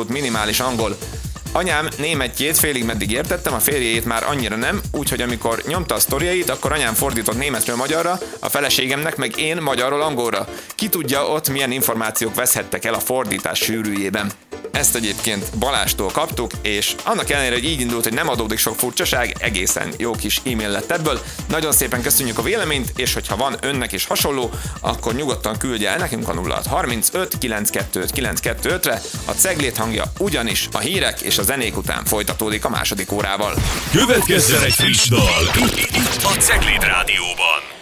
abszolút minimális angol. Anyám németjét félig meddig értettem, a férjét már annyira nem, úgyhogy amikor nyomta a sztoriait, akkor anyám fordított németről magyarra, a feleségemnek meg én magyarról angolra. Ki tudja ott milyen információk veszhettek el a fordítás sűrűjében. Ezt egyébként Balástól kaptuk, és annak ellenére, hogy így indult, hogy nem adódik sok furcsaság, egészen jó kis e-mail lett ebből. Nagyon szépen köszönjük a véleményt, és hogyha van önnek is hasonló, akkor nyugodtan küldje el nekünk a 0635 925 925-re. A Ceglét hangja ugyanis a hírek és a zenék után folytatódik a második órával. Következzen egy friss dal itt a Ceglét Rádióban.